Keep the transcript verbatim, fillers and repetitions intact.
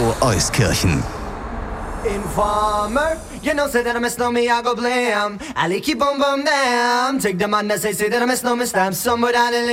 Euskirchen. Informer, you know, say that I miss no me, I go blam. I keep on bum them. Take the man that say, say that I miss no me, stamp somewhere down in